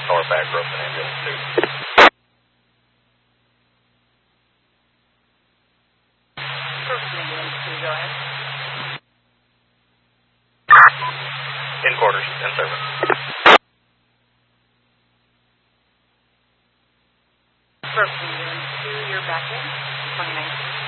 Power back, broken ambulance 2. Broken ambulance 2, go ahead. In quarters, in service. Broken ambulance 2, you're back in. 29.